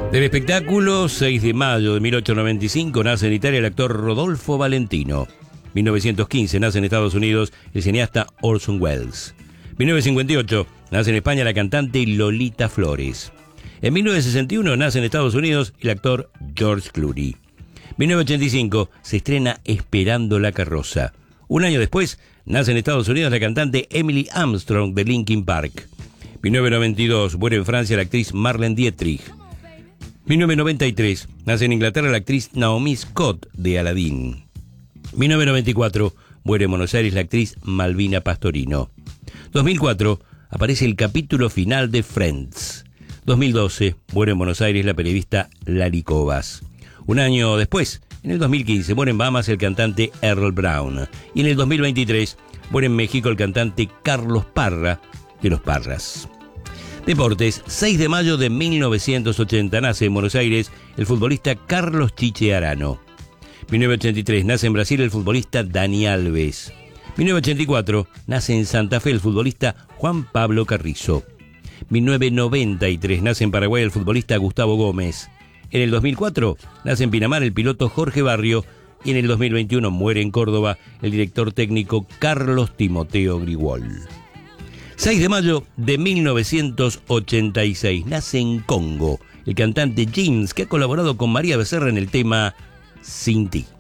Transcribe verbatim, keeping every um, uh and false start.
Del espectáculo, seis de mayo de mil ochocientos noventa y cinco, nace en Italia el actor Rodolfo Valentino. mil novecientos quince, nace en Estados Unidos el cineasta Orson Welles. mil novecientos cincuenta y ocho, nace en España la cantante Lolita Flores. En mil novecientos sesenta y uno, nace en Estados Unidos el actor George Clooney. mil novecientos ochenta y cinco, se estrena Esperando la carroza. Un año después, nace en Estados Unidos la cantante Emily Armstrong de Linkin Park. mil novecientos noventa y dos, muere en Francia la actriz Marlene Dietrich. mil novecientos noventa y tres, nace en Inglaterra la actriz Naomi Scott de Aladdin. mil novecientos noventa y cuatro, muere en Buenos Aires la actriz Malvina Pastorino. dos mil cuatro, aparece el capítulo final de Friends. dos mil doce, muere en Buenos Aires la periodista Lali Cobas. Un año después, en el dos mil quince, muere en Bahamas el cantante Earl Brown. Y en el dos mil veintitrés, muere en México el cantante Carlos Parra de Los Parras. Deportes, seis de mayo de mil novecientos ochenta, nace en Buenos Aires el futbolista Carlos Chiche Arano. mil novecientos ochenta y tres, nace en Brasil el futbolista Dani Alves. mil novecientos ochenta y cuatro, nace en Santa Fe el futbolista Juan Pablo Carrizo. mil novecientos noventa y tres, nace en Paraguay el futbolista Gustavo Gómez. En el dos mil cuatro, nace en Pinamar el piloto Jorge Barrio. Y en el dos mil veintiuno, muere en Córdoba el director técnico Carlos Timoteo Grigol. seis de mayo de mil novecientos ochenta y seis, nace en Congo el cantante Jeans, que ha colaborado con María Becerra en el tema Sin Ti.